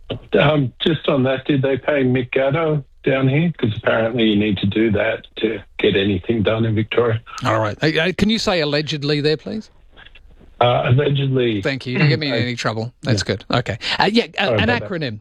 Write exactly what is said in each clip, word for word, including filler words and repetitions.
Um, just on that, did they pay Mick Gatto down here? Because apparently you need to do that to get anything done in Victoria. All right. Uh, uh, Can you say allegedly there, please? Uh, allegedly... Thank you. You don't get me in I- any trouble. That's yeah. good. Okay. Uh, yeah, uh, Sorry an about that. acronym.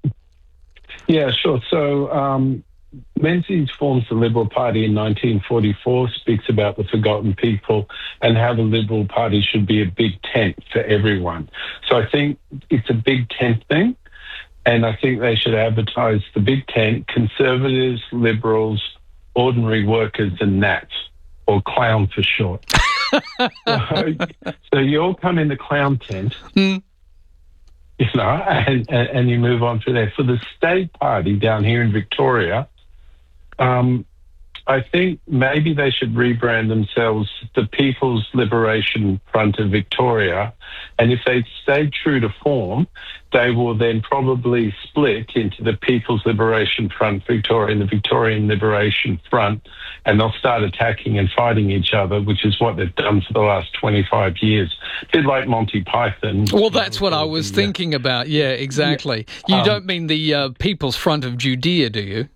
Yeah, sure. So um, Menzies forms the Liberal Party in nineteen forty-four, speaks about the forgotten people and how the Liberal Party should be a big tent for everyone. So I think it's a big tent thing, and I think they should advertise the big tent, Conservatives, Liberals, ordinary workers and Nats, or clown for short. so, so you all come in the clown tent, Mm. you know, and, and, and you move on from there. For the state party down here in Victoria, um, I think maybe they should rebrand themselves the People's Liberation Front of Victoria. And if they stay true to form, they will then probably split into the People's Liberation Front Victoria and the Victorian Liberation Front, and they'll start attacking and fighting each other, which is what they've done for the last twenty-five years. A bit like Monty Python. Well, that's what I was Yeah. thinking about. Yeah, exactly. You Um, don't mean the uh, People's Front of Judea, do you?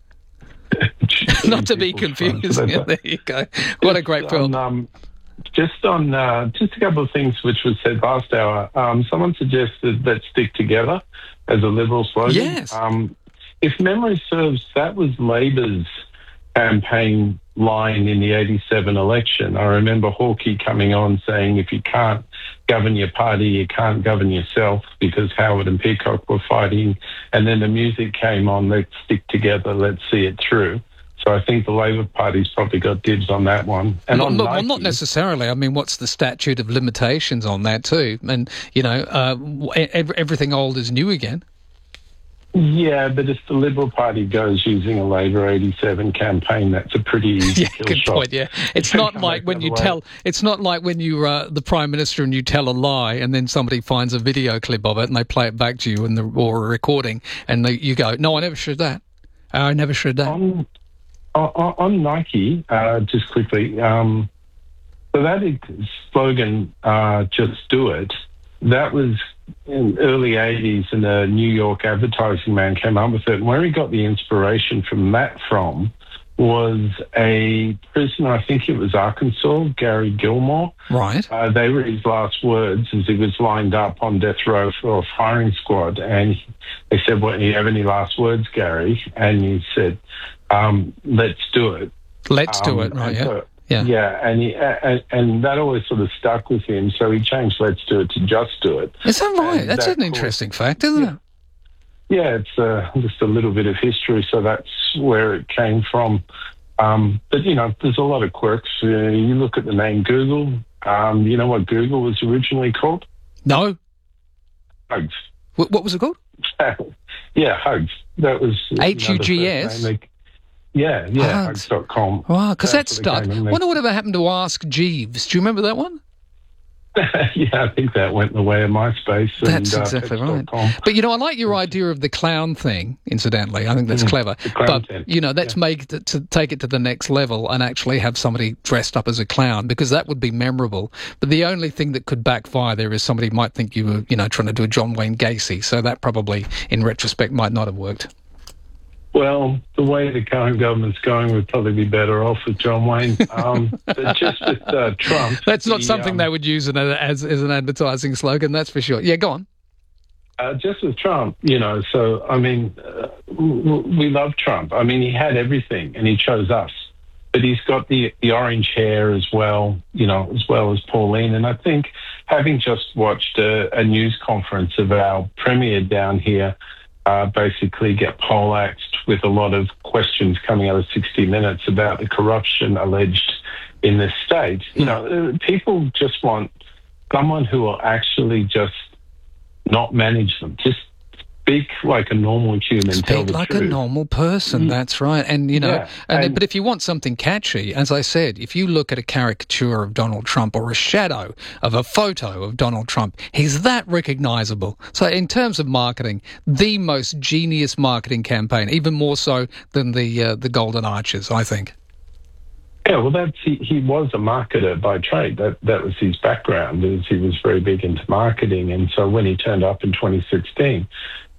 Not to be People's Front. confused. So Yeah, that's- there you go. What a great Just film. on, um, just on uh, just a couple of things which was said last hour. Um, someone suggested that stick together as a Liberal slogan. Yes. Um, if memory serves, that was Labor's campaign line in the eighty-seven election. I remember Hawkey coming on saying, if you can't govern your party, you can't govern yourself, because Howard and Peacock were fighting. And then the music came on, let's stick together, let's see it through. So I think the Labor Party's probably got dibs on that one. And Not, on not- well, Nike, not necessarily. I mean, what's the statute of limitations on that too? And, you know, uh, ev- everything old is new again. Yeah, but if the Liberal Party goes using a Labor eighty-seven campaign, that's a pretty easy Yeah, kill good shot. point. Yeah, it's not Come like back when the you other way. tell. It's not like when you're uh, the prime minister and you tell a lie, and then somebody finds a video clip of it and they play it back to you, and the or a recording, and they, you go, "No, I never said that. I never said that." On, on, on Nike, uh, just quickly, um, so that is slogan, uh, just do it, that was in the early eighties, and a New York advertising man came up with it. And where he got the inspiration from that from was a prisoner, I think it was Arkansas, Gary Gilmore. Right. Uh, they were his last words as he was lined up on death row for a firing squad. And they said, well, do you have any last words, Gary? And he said, um, let's do it. Let's do Um, it. Right. and Yeah. so- Yeah. Yeah, and, he, and, and that always sort of stuck with him. So he changed let's do it to just do it. Is that right? And That's that an caused- interesting fact, isn't it? Yeah, it's uh, just a little bit of history, so that's where it came from. Um, but, you know, there's a lot of quirks. Uh, you look at the name Google. Um, you know what Google was originally called? No. Hugs. Wh- What was it called? Yeah, Hugs. That was... you know, the H U G S? first name they- Yeah, yeah, Hugs. hugs dot com. Wow, because that That's what stuck. it came and they- Wonder whatever happened to Ask Jeeves. Do you remember that one? Yeah, I think that went the way of MySpace. That's and, uh, exactly Hugs dot right. com. But, you know, I like your idea of the clown thing, incidentally. I think that's clever. the clown But, tent. you know, let's make it to take it to the next level and actually have somebody dressed up as a clown, because that would be memorable. But the only thing that could backfire there is somebody might think you were, you know, trying to do a John Wayne Gacy. So that probably, in retrospect, might not have worked. Well, the way the current government's going, would probably be better off with John Wayne. Um, but just with uh, Trump... That's not the, something um, they would use in a, as, as an advertising slogan, that's for sure. Yeah, go on. Uh, just with Trump, you know, so, I mean, uh, w- w- we love Trump. I mean, he had everything, and he chose us. But he's got the, the orange hair as well, you know, as well as Pauline. And I think, having just watched a, a news conference of our premier down here, uh, basically get poleaxed with a lot of questions coming out of sixty minutes about the corruption alleged in this state. You know, uh, people just want someone who will actually just not manage them. Just speak like a normal human, tell Speak the like truth. a normal person, that's right. And, you know, Yeah, and, and- but if you want something catchy, as I said, if you look at a caricature of Donald Trump or a shadow of a photo of Donald Trump, he's that recognizable. So in terms of marketing, the most genius marketing campaign, even more so than the uh, the Golden Arches, I think. Yeah, well, that's he, he was a marketer by trade. That that was his background. Is he was very big into marketing, and so when he turned up in twenty sixteen,